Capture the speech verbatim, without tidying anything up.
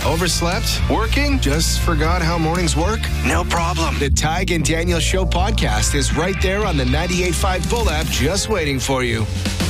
Overslept? Working? Just forgot how mornings work? No problem. The Tig and Daniel Show podcast is right there on the ninety-eight point five Bull app, just waiting for you.